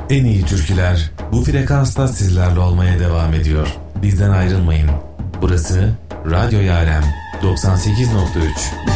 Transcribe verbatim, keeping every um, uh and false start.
En iyi türküler bu frekansta sizlerle olmaya devam ediyor. Bizden ayrılmayın. Burası Radyo Yalem doksan sekiz nokta üç.